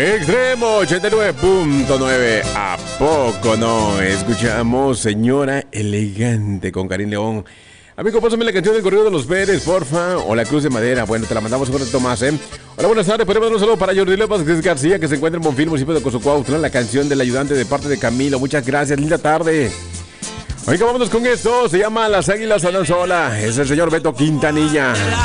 Extremo 89.9. ¿A poco no? Escuchamos Señora Elegante con Karim León. Amigo, pásame la canción del corrido de los Pérez, porfa. O la Cruz de Madera. Bueno, te la mandamos un ratito más, ¿eh? Hola, buenas tardes. Podemos dar un saludo para Jordi López García, que se encuentra en Bonfil, municipio de Cozocuautla. La canción del ayudante de parte de Camilo. Muchas gracias. Linda tarde. Oiga, vámonos con esto. Se llama Las Águilas Andan Sola. Es el señor Beto Quintanilla.